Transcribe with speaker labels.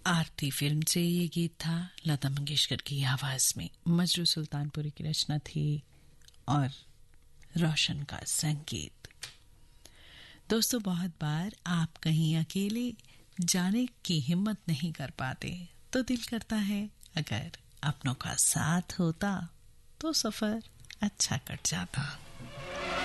Speaker 1: आरती film से ये गीत था, लता मंगेशकर की आवाज में। मजरू सुल्तानपुरी की रचना थी और रोशन का संगीत। दोस्तों, बहुत बार आप कहीं अकेले जाने की हिम्मत नहीं कर पाते, तो दिल करता है अगर अपनों का साथ होता तो सफर अच्छा कट जाता।